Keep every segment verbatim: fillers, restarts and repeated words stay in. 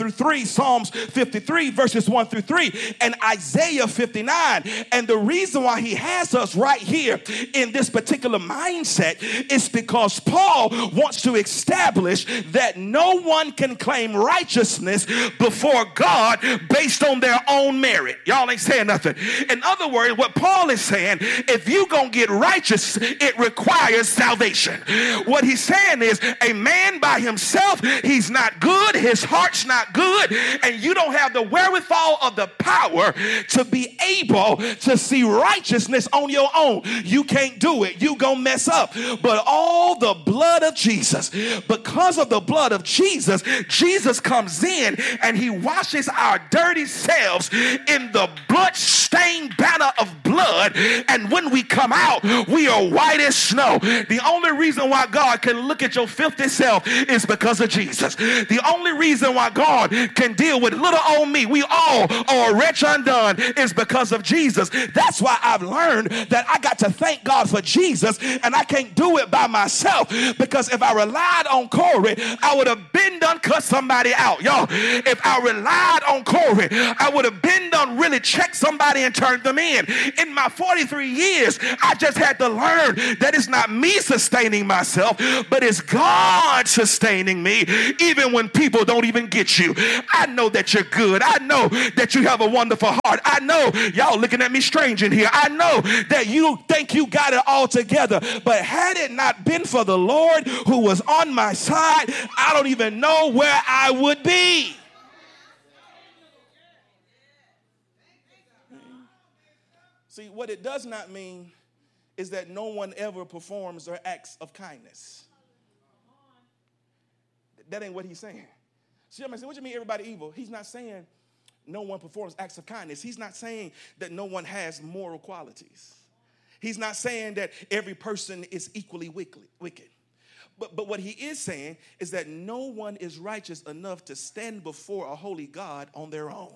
through three, Psalms fifty-three, verses one through three, and Isaiah fifty-nine. And the reason why he has us right here in this particular mindset is because Paul wants to establish that no one can claim righteousness before God based on their own merit. Y'all ain't saying nothing. In other words, what Paul is saying, if you gonna get righteous, it requires salvation. What he's saying is, a man by himself, he's not good, his heart's not good, and you don't have the wherewithal of the power to be able to see righteousness on your own. You can't do it. You gonna mess up. But all the blood of Jesus, because of the blood of Jesus, Jesus comes in and he washes our dirty selves in the blood-stained banner of blood, and when we come out, we are white as snow. The only reason why God can look at your filthy self is because of Jesus. The only reason why God can deal with little old me, we all are wretch undone, is because of Jesus. That's why I've learned that I got to thank God for Jesus, and I can't do it by myself, because if I relied on Corey, I would have been done cut somebody out. Y'all, if I relied on Corey, I would have been done really checked somebody and turned them in. In my forty-three years, I just had to learn that it's not me sustaining myself, but it's God sustaining me, even when people don't even get you. I know that you're good. I know that you have a wonderful heart. I know y'all looking at me strange in here. I know that you think you got it all together, but had it not been for the Lord who was on my side, I don't even know where I would be. See, what it does not mean is that no one ever performs or acts of kindness. That ain't what he's saying. See, I'm saying, what do you mean everybody evil? He's not saying no one performs acts of kindness. He's not saying that no one has moral qualities. He's not saying that every person is equally wicked. But, but what he is saying is that no one is righteous enough to stand before a holy God on their own.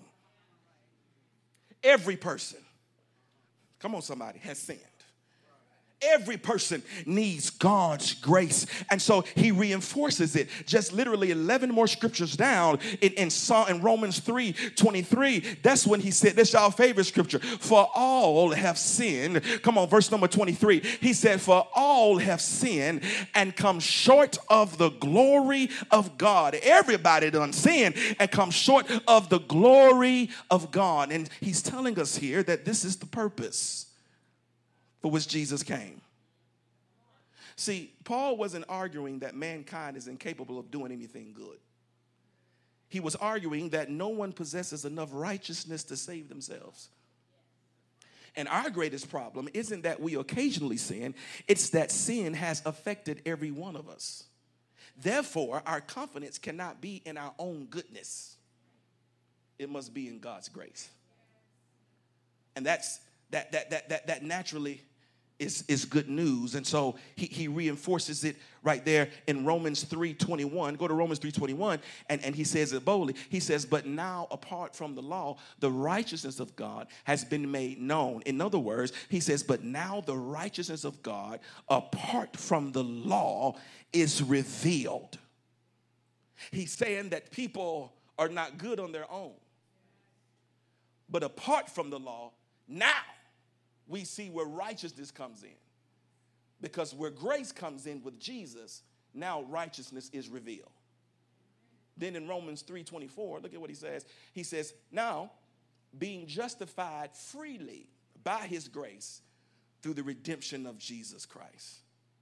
Every person, come on somebody, has sinned. Every person needs God's grace. And so he reinforces it. Just literally eleven more scriptures down in, in, in Romans three twenty-three. That's when he said, that's y'all favorite scripture. For all have sinned. Come on, verse number twenty-three. He said, for all have sinned and come short of the glory of God. Everybody done sinned and come short of the glory of God. And he's telling us here that this is the purpose for which Jesus came. See, Paul wasn't arguing that mankind is incapable of doing anything good. He was arguing that no one possesses enough righteousness to save themselves. And our greatest problem isn't that we occasionally sin, it's that sin has affected every one of us. Therefore, our confidence cannot be in our own goodness. It must be in God's grace. And that's that that that that that naturally Is, is good news. And so he, he reinforces it right there in Romans three twenty-one. Go to Romans three twenty-one, and, and he says it boldly. He says, but now apart from the law, the righteousness of God has been made known. In other words, he says, but now the righteousness of God apart from the law is revealed. He's saying that people are not good on their own. But apart from the law, now we see where righteousness comes in. Because where grace comes in with Jesus, now righteousness is revealed. Then in Romans three twenty-four, look at what he says. He says, now being justified freely by his grace through the redemption of Jesus Christ.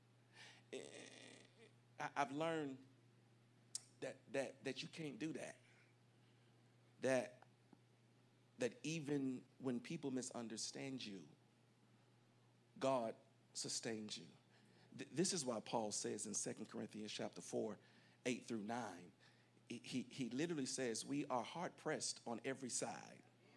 I've learned that that that you can't do that. That that even when people misunderstand you, God sustains you. This is why Paul says in Second Corinthians chapter four, eight through nine, he, he literally says, we are hard pressed on every side,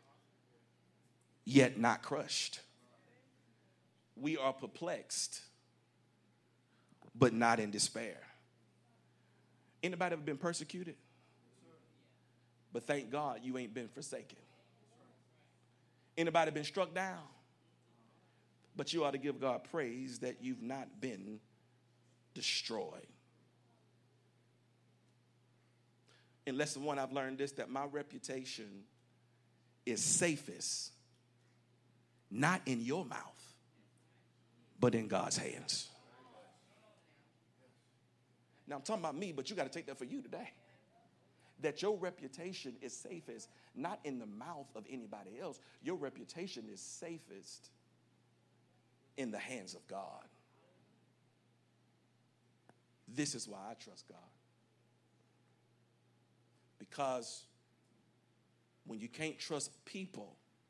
yet not crushed. We are perplexed, but not in despair. Anybody ever been persecuted? But thank God you ain't been forsaken. Anybody been struck down? But you ought to give God praise that you've not been destroyed. In lesson one, I've learned this, that my reputation is safest not in your mouth, but in God's hands. Now, I'm talking about me, but you got to take that for you today. That your reputation is safest not in the mouth of anybody else. Your reputation is safest in the hands of God. This is why I trust God. Because when you can't trust people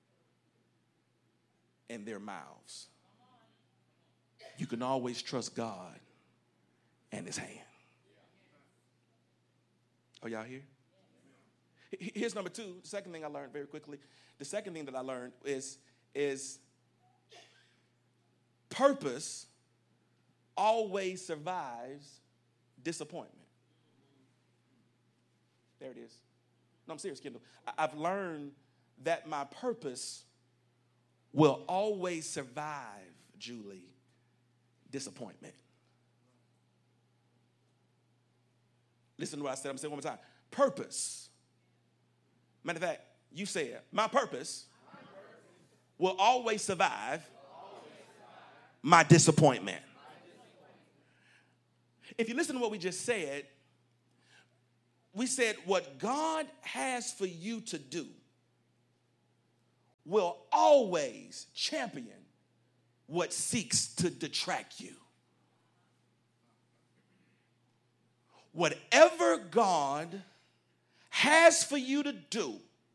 and their mouths, you can always trust God and his hand. Are y'all here? Here's number two. The second thing I learned very quickly. The second thing that I learned is, is purpose always survives disappointment. There it is. No, I'm serious, Kendall. I've learned that my purpose will always survive, Julie, disappointment. Listen to what I said. I'm saying it one more time. Purpose. Matter of fact, you said, my purpose, my purpose will always survive, will always survive my, disappointment. my disappointment. If you listen to what we just said, we said what God has for you to do will always champion what seeks to detract you. Whatever God has for you to do,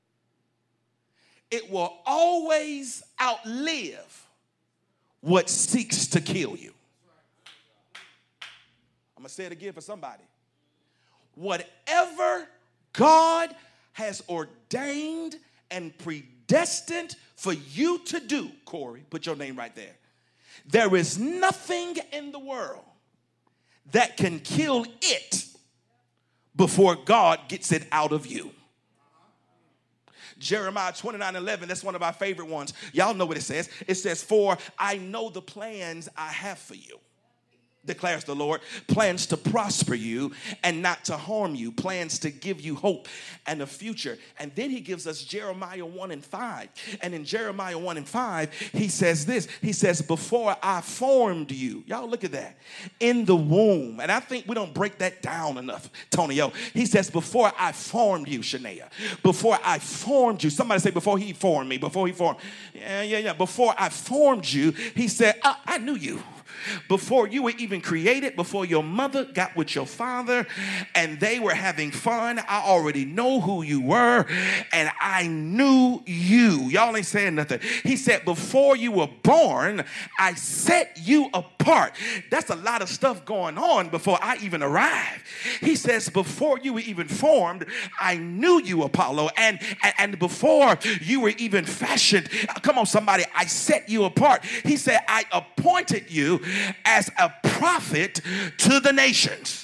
it will always outlive what seeks to kill you. I'm going to say it again for somebody. Whatever God has ordained and predestined for you to do, Corey, put your name right there. There is nothing in the world that can kill it before God gets it out of you. Jeremiah twenty-nine eleven, that's one of our favorite ones. Y'all know what it says. It says, for I know the plans I have for you, declares the Lord, plans to prosper you and not to harm you, plans to give you hope and a future. And then he gives us Jeremiah one and five. And in Jeremiah one and five, he says this. He says, before I formed you, y'all look at that, in the womb. And I think we don't break that down enough, Tonio. He says, before I formed you, Shania, before I formed you. Somebody say, before he formed me, before he formed. Yeah, yeah, yeah. Before I formed you, he said, I, I knew you. Before you were even created, before your mother got with your father and they were having fun, I already know who you were and I knew you. Y'all ain't saying nothing. He said, before you were born, I set you apart. That's a lot of stuff going on before I even arrived. He says, before you were even formed, I knew you, Apollo, and, and, and before you were even fashioned, come on, somebody, I set you apart. He said, I appointed you as a prophet to the nations.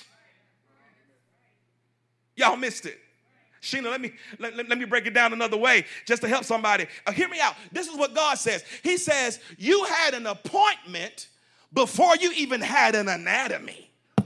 Y'all missed it. Sheena, let me let, let, let me break it down another way just to help somebody. Uh, hear me out. This is what God says. He says, you had an appointment before you even had an anatomy.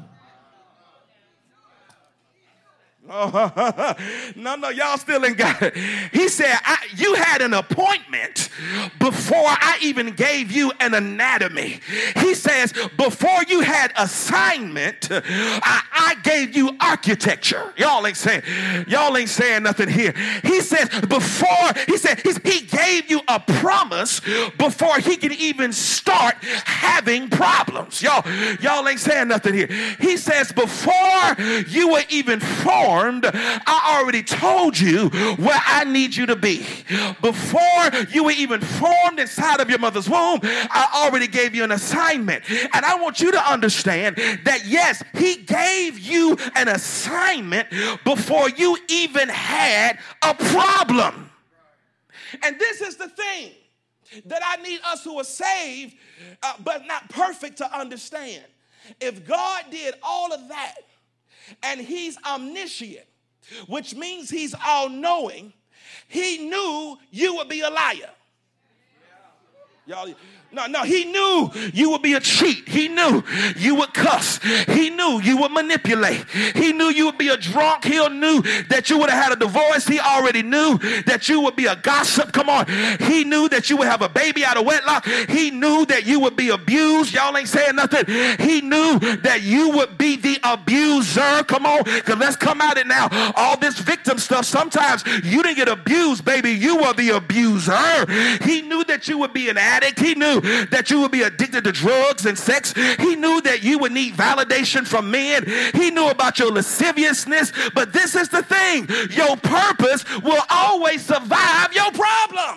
Oh, no, no, y'all still ain't got it. He said, I, you had an appointment before I even gave you an anatomy. He says, before you had assignment, I, I gave you architecture. Y'all ain't saying, y'all ain't saying nothing here. He says, before, he said, he gave you a promise before he can even start having problems. Y'all, y'all ain't saying nothing here. He says, before you were even formed, I already told you where I need you to be. Before you were even formed inside of your mother's womb, I already gave you an assignment. And I want you to understand that, yes, he gave you an assignment before you even had a problem. And this is the thing that I need us who are saved, uh, but not perfect, to understand. If God did all of that, and he's omniscient, which means he's all-knowing, he knew you would be a liar. Y'all, No, no, he knew you would be a cheat. He knew you would cuss. He knew you would manipulate. He knew you would be a drunk. He knew that you would have had a divorce. He already knew that you would be a gossip. Come on. He knew that you would have a baby out of wedlock. He knew that you would be abused. Y'all ain't saying nothing. He knew that you would be the abuser. Come on, because let's come at it now. All this victim stuff, sometimes you didn't get abused, baby. You were the abuser. He knew that you would be an addict. He knew that you would be addicted to drugs and sex. He knew that you would need validation from men. He knew about your lasciviousness. But this is the thing. Your purpose will always survive your problem.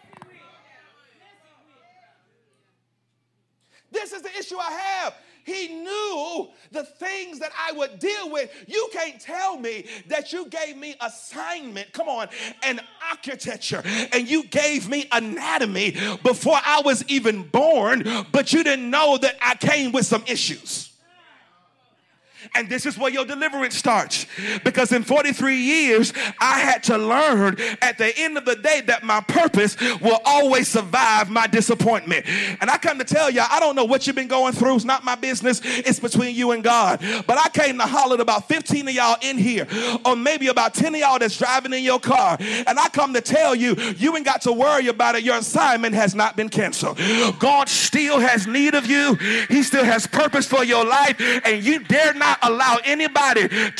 This is the issue I have. He knew the things that I would deal with. You can't tell me that you gave me assignment, come on, and architecture, and you gave me anatomy before I was even born, but you didn't know that I came with some issues. And this is where your deliverance starts. Because in forty-three years, I had to learn at the end of the day that my purpose will always survive my disappointment. And I come to tell y'all, I don't know what you've been going through. It's not my business. It's between you and God. But I came to holler at about fifteen of y'all in here, or maybe about ten of y'all that's driving in your car. And I come to tell you, you ain't got to worry about it. Your assignment has not been canceled. God still has need of you. He still has purpose for your life. And you dare not allow anybody